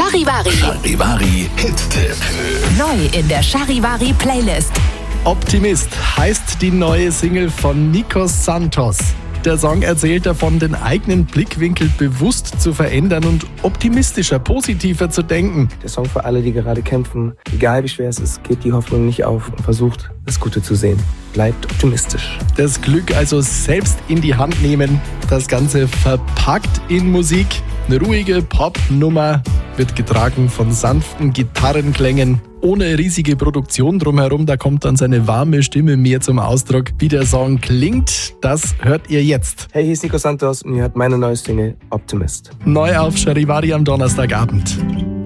Charivari. Charivari Hit-Tipp. Neu in der Charivari Playlist. Optimist heißt die neue Single von Nikos Santos. Der Song erzählt davon, den eigenen Blickwinkel bewusst zu verändern und optimistischer, positiver zu denken. Der Song für alle, die gerade kämpfen. Egal wie schwer es ist, gebt die Hoffnung nicht auf und versucht, das Gute zu sehen. Bleibt optimistisch. Das Glück also selbst in die Hand nehmen. Das Ganze verpackt in Musik. Eine ruhige Pop-Nummer wird getragen von sanften Gitarrenklängen. Ohne riesige Produktion drumherum, da kommt dann seine warme Stimme mehr zum Ausdruck. Wie der Song klingt, das hört ihr jetzt. Hey, hier ist Nikos Santos und ihr hört meine neue Single Optimist. Neu auf Charivari am Donnerstagabend.